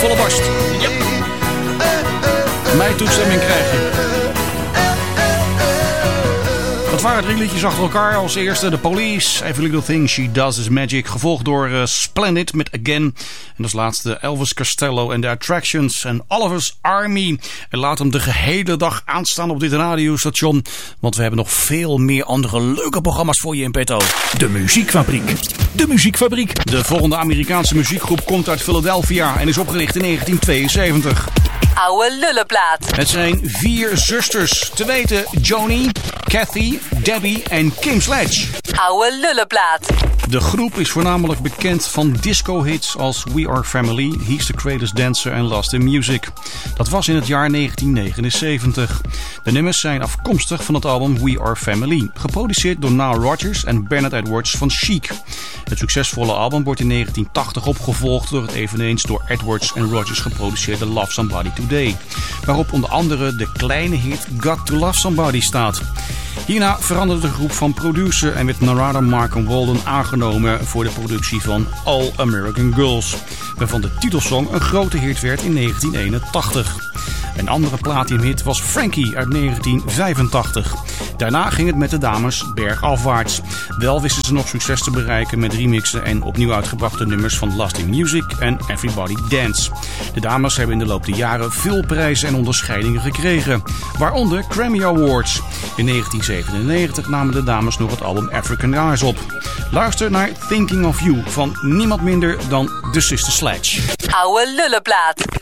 volle borst. Yep. Mijn toestemming krijg je. Dat waren 3 liedjes achter elkaar. Als eerste The Police, Every Little Thing She Does Is Magic. Gevolgd door Splendid met Again. En als laatste Elvis Costello en The Attractions en Oliver's Army. En laat hem de gehele dag aanstaan op dit radiostation. Want we hebben nog veel meer andere leuke programma's voor je in petto. De Muziekfabriek. De Muziekfabriek. De volgende Amerikaanse muziekgroep komt uit Philadelphia en is opgericht in 1972. Oude lullenplaat. Het zijn 4 zusters, te weten Joni, Kathy, Debbie en Kim Sledge. Oude lullenplaat. De groep is voornamelijk bekend van disco-hits als We Are Family, He's the Greatest Dancer en Lost in Music. Dat was in het jaar 1979. De nummers zijn afkomstig van het album We Are Family, geproduceerd door Nile Rodgers en Bernard Edwards van Chic. Het succesvolle album wordt in 1980 opgevolgd door het eveneens door Edwards en Rodgers geproduceerde Love Somebody Today, waarop onder andere de kleine hit Got to Love Somebody staat. Hierna veranderde de groep van producer en werd Narada Mark Walden aangenomen voor de productie van All American Girls, waarvan de titelsong een grote hit werd in 1981. Een andere platinumhit was Frankie uit 1985. Daarna ging het met de dames bergafwaarts. Wel wisten ze nog succes te bereiken met remixen en opnieuw uitgebrachte nummers van Lost in Music en Everybody Dance. De dames hebben in de loop der jaren veel prijzen en onderscheidingen gekregen, waaronder Grammy Awards. In 1997 namen de dames nog het album African Eyes op. Luister naar Thinking of You van niemand minder dan The Sister Sledge. Oude lullenplaat.